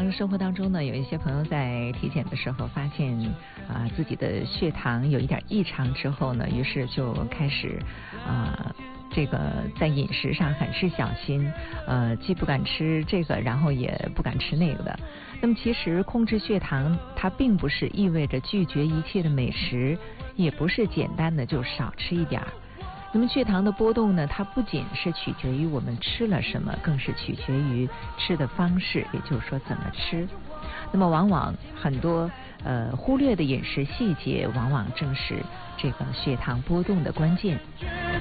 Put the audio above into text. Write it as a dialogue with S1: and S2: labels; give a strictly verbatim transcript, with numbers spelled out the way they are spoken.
S1: 们生活当中呢，有一些朋友在体检的时候发现啊、呃、自己的血糖有一点异常之后呢，于是就开始啊。呃这个在饮食上很是小心，呃，既不敢吃这个，然后也不敢吃那个的。那么其实控制血糖，它并不是意味着拒绝一切的美食，也不是简单的就少吃一点儿。那么血糖的波动呢，它不仅是取决于我们吃了什么，更是取决于吃的方式，也就是说怎么吃。那么往往很多呃忽略的饮食细节，往往正是这个血糖波动的关键。